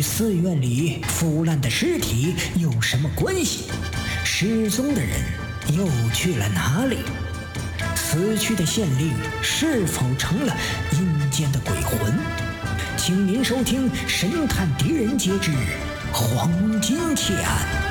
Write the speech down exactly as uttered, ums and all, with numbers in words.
寺院里腐烂的尸体有什么关系？失踪的人又去了哪里？死去的县令是否成了阴间的鬼魂？请您收听《神探狄仁杰之黄金奇案》。